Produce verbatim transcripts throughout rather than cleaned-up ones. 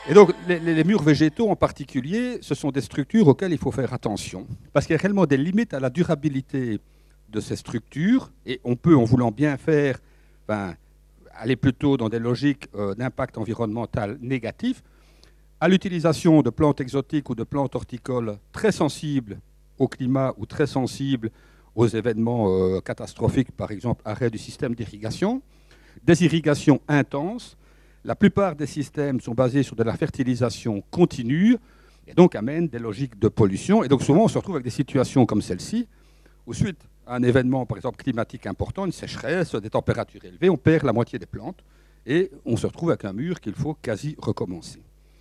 Et donc, les, les murs végétaux en particulier, ce sont des structures auxquelles il faut faire attention, parce qu'il y a réellement des limites à la durabilité de ces structures, et on peut, en voulant bien faire, ben, aller plutôt dans des logiques euh, d'impact environnemental négatif, à l'utilisation de plantes exotiques ou de plantes horticoles très sensibles au climat ou très sensibles aux événements euh, catastrophiques, par exemple arrêt du système d'irrigation, des irrigations intenses. La plupart des systèmes sont basés sur de la fertilisation continue et donc amènent des logiques de pollution. Et donc souvent, on se retrouve avec des situations comme celle-ci, où suite à un événement, par exemple, climatique important, une sécheresse, des températures élevées, on perd la moitié des plantes et on se retrouve avec un mur qu'il faut quasi recommencer.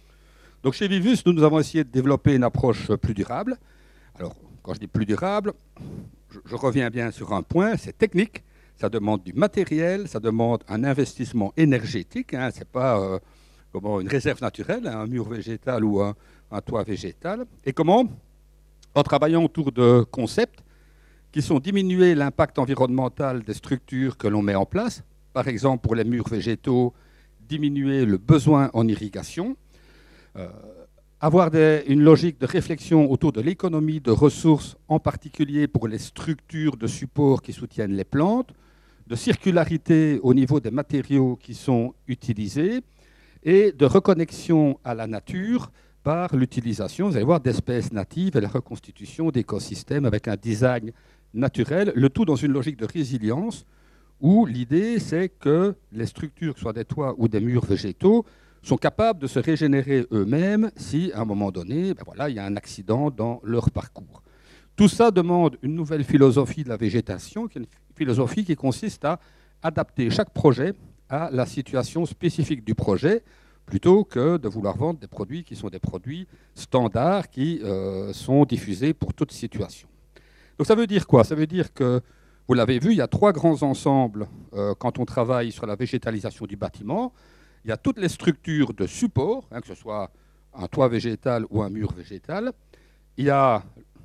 Donc chez Vivus, nous, nous avons essayé de développer une approche plus durable. Alors, quand je dis plus durable, je, je reviens bien sur un point, c'est technique. Ça demande du matériel, ça demande un investissement énergétique. Hein, ce n'est pas euh, comment, une réserve naturelle, hein, un mur végétal ou un, un toit végétal. Et comment? En travaillant autour de concepts qui sont diminuer l'impact environnemental des structures que l'on met en place. Par exemple, pour les murs végétaux, diminuer le besoin en irrigation. Euh, avoir des, une logique de réflexion autour de l'économie de ressources, en particulier pour les structures de support qui soutiennent les plantes, de circularité au niveau des matériaux qui sont utilisés et de reconnexion à la nature par l'utilisation, vous allez voir, d'espèces natives et la reconstitution d'écosystèmes avec un design naturel, le tout dans une logique de résilience où l'idée c'est que les structures, que ce soit des toits ou des murs végétaux, sont capables de se régénérer eux-mêmes si, à un moment donné, ben voilà, il y a un accident dans leur parcours. Tout ça demande une nouvelle philosophie de la végétation, qui est une philosophie qui consiste à adapter chaque projet à la situation spécifique du projet, plutôt que de vouloir vendre des produits qui sont des produits standards qui euh, sont diffusés pour toute situation. Donc ça veut dire quoi? Ça veut dire que, vous l'avez vu, il y a trois grands ensembles euh, quand on travaille sur la végétalisation du bâtiment. Il y a toutes les structures de support, hein, que ce soit un toit végétal ou un mur végétal. Il y a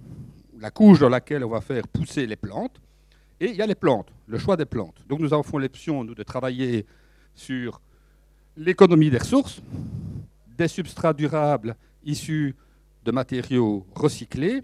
la couche dans laquelle on va faire pousser les plantes. Et il y a les plantes, le choix des plantes. Donc nous avons l'option, nous, de travailler sur l'économie des ressources, des substrats durables issus de matériaux recyclés,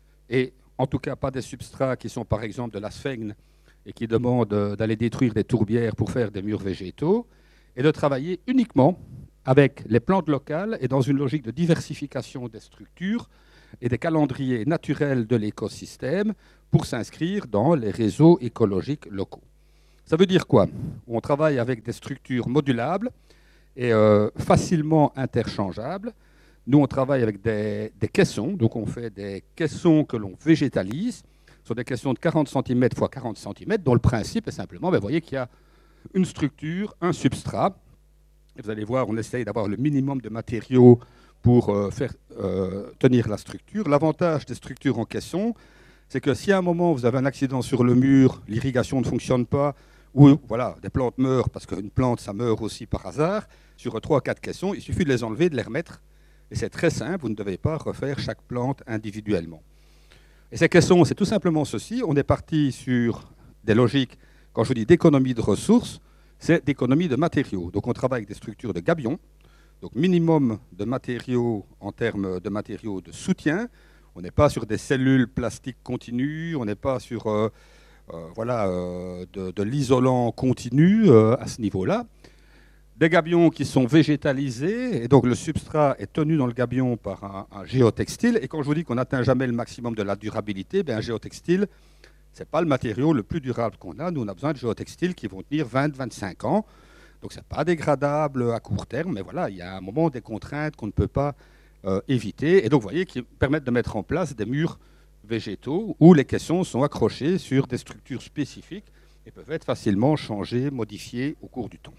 et en tout cas pas des substrats qui sont par exemple de la sphène et qui demandent d'aller détruire des tourbières pour faire des murs végétaux, et de travailler uniquement avec les plantes locales et dans une logique de diversification des structures et des calendriers naturels de l'écosystème pour s'inscrire dans les réseaux écologiques locaux. Ça veut dire quoi? On travaille avec des structures modulables et euh, facilement interchangeables. Nous, on travaille avec des, des caissons, donc on fait des caissons que l'on végétalise. Ce sont des caissons de quarante centimètres fois quarante centimètres, dont le principe est simplement, ben, vous voyez qu'il y a une structure, un substrat. Et vous allez voir, on essaye d'avoir le minimum de matériaux pour euh, faire euh, tenir la structure. L'avantage des structures en caisson, c'est que si à un moment vous avez un accident sur le mur, l'irrigation ne fonctionne pas, ou voilà, des plantes meurent, parce qu'une plante, ça meurt aussi par hasard, sur trois ou quatre caissons, il suffit de les enlever, de les remettre. Et c'est très simple, vous ne devez pas refaire chaque plante individuellement. Et ces caissons, c'est tout simplement ceci. On est parti sur des logiques, quand je vous dis d'économie de ressources, c'est d'économie de matériaux. Donc on travaille avec des structures de gabions, donc minimum de matériaux en termes de matériaux de soutien. On n'est pas sur des cellules plastiques continues, on n'est pas sur euh, euh, voilà, euh, de, de l'isolant continu euh, à ce niveau-là. Des gabions qui sont végétalisés, et donc le substrat est tenu dans le gabion par un, un géotextile. Et quand je vous dis qu'on n'atteint jamais le maximum de la durabilité, bien un géotextile, ce n'est pas le matériau le plus durable qu'on a. Nous, on a besoin de géotextiles qui vont tenir vingt à vingt-cinq ans. Donc, ce n'est pas dégradable à court terme, mais voilà, il y a un moment des contraintes qu'on ne peut pas euh, éviter. Et donc, vous voyez, qui permettent de mettre en place des murs végétaux où les caissons sont accrochés sur des structures spécifiques et peuvent être facilement changées, modifiées au cours du temps.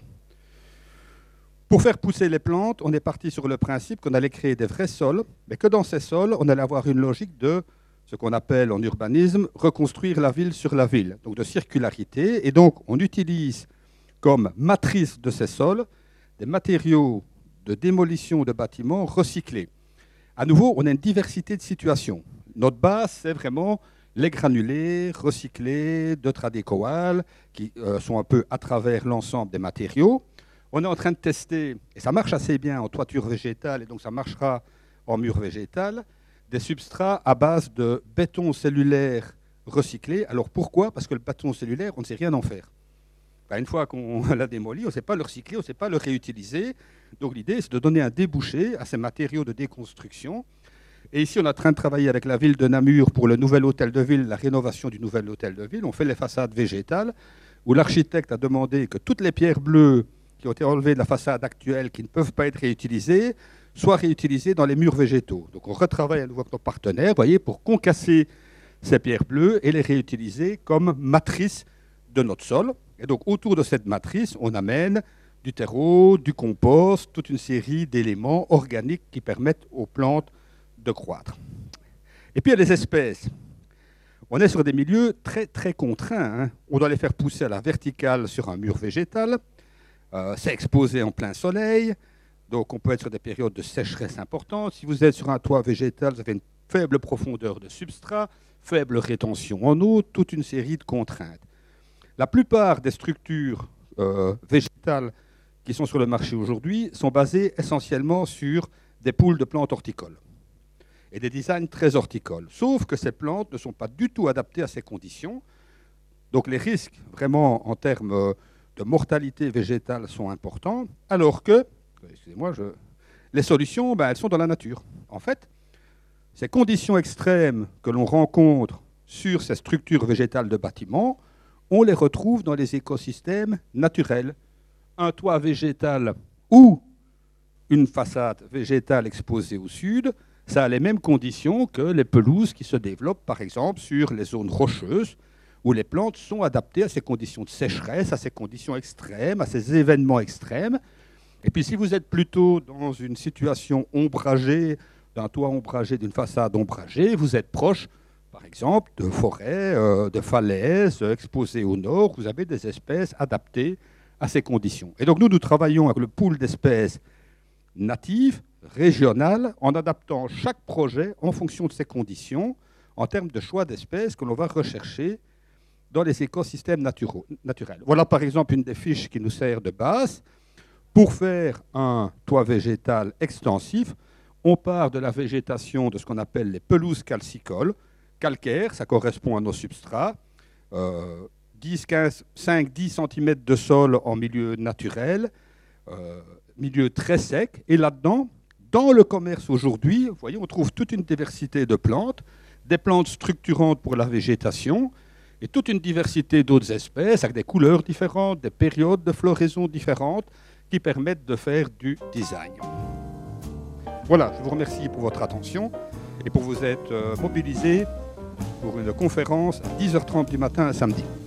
Pour faire pousser les plantes, on est parti sur le principe qu'on allait créer des vrais sols, mais que dans ces sols, on allait avoir une logique de ce qu'on appelle en urbanisme reconstruire la ville sur la ville, donc de circularité. Et donc, on utilise comme matrice de ces sols des matériaux de démolition de bâtiments recyclés. À nouveau, on a une diversité de situations. Notre base, c'est vraiment les granulés recyclés de Tradécoal, qui euh, sont un peu à travers l'ensemble des matériaux. On est en train de tester, et ça marche assez bien en toiture végétale, et donc ça marchera en mur végétal, des substrats à base de béton cellulaire recyclé. Alors pourquoi? Parce que le béton cellulaire, on ne sait rien en faire. Ben, une fois qu'on l'a démoli, on ne sait pas le recycler, on ne sait pas le réutiliser. Donc l'idée, c'est de donner un débouché à ces matériaux de déconstruction. Et ici, on est en train de travailler avec la ville de Namur pour le nouvel hôtel de ville, la rénovation du nouvel hôtel de ville. On fait les façades végétales, où l'architecte a demandé que toutes les pierres bleues qui ont été enlevées de la façade actuelle, qui ne peuvent pas être réutilisées, soient réutilisées dans les murs végétaux. Donc on retravaille à nouveau avec nos partenaires, voyez, pour concasser ces pierres bleues et les réutiliser comme matrice de notre sol. Et donc autour de cette matrice, on amène du terreau, du compost, toute une série d'éléments organiques qui permettent aux plantes de croître. Et puis il y a les espèces. On est sur des milieux très très contraints, hein. On doit les faire pousser à la verticale sur un mur végétal. Euh, c'est exposé en plein soleil. Donc on peut être sur des périodes de sécheresse importantes. Si vous êtes sur un toit végétal, vous avez une faible profondeur de substrat, faible rétention en eau, toute une série de contraintes. La plupart des structures euh, végétales qui sont sur le marché aujourd'hui sont basées essentiellement sur des poules de plantes horticoles et des designs très horticoles. Sauf que ces plantes ne sont pas du tout adaptées à ces conditions. Donc les risques vraiment en termes de mortalité végétale sont importants, alors que, excusez-moi, je... les solutions, ben, elles sont dans la nature. En fait, ces conditions extrêmes que l'on rencontre sur ces structures végétales de bâtiments, on les retrouve dans les écosystèmes naturels. Un toit végétal ou une façade végétale exposée au sud, ça a les mêmes conditions que les pelouses qui se développent, par exemple, sur les zones rocheuses, où les plantes sont adaptées à ces conditions de sécheresse, à ces conditions extrêmes, à ces événements extrêmes. Et puis si vous êtes plutôt dans une situation ombragée, d'un toit ombragé, d'une façade ombragée, vous êtes proche, par exemple, de forêts, euh, de falaises euh, exposées au nord, vous avez des espèces adaptées à ces conditions. Et donc nous, nous travaillons avec le pool d'espèces natives, régionales, en adaptant chaque projet en fonction de ces conditions, en termes de choix d'espèces que l'on va rechercher dans les écosystèmes naturaux, naturels. Voilà par exemple une des fiches qui nous sert de base. Pour faire un toit végétal extensif, on part de la végétation de ce qu'on appelle les pelouses calcicoles, calcaires, ça correspond à nos substrats, euh, dix, quinze, cinq, dix centimètres de sol en milieu naturel, euh, milieu très sec, et là-dedans, dans le commerce aujourd'hui, vous voyez, on trouve toute une diversité de plantes, des plantes structurantes pour la végétation, et toute une diversité d'autres espèces avec des couleurs différentes, des périodes de floraison différentes qui permettent de faire du design. Voilà, je vous remercie pour votre attention et pour vous être mobilisés pour une conférence à dix heures trente du matin un samedi.